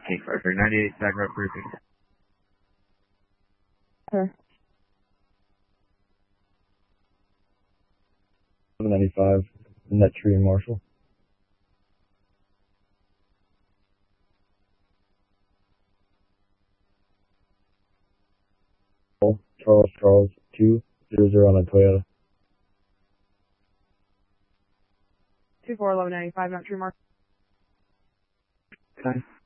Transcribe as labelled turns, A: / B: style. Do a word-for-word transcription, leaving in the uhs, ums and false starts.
A: Take Parker, ninety-eight, back rope briefing.
B: Sure.
C: ninety-five, in that tree in Marshall. Charles, Charles, two, zero, zero on a Toyota.
B: two four eleven ninety-five, not true mark.
A: Okay.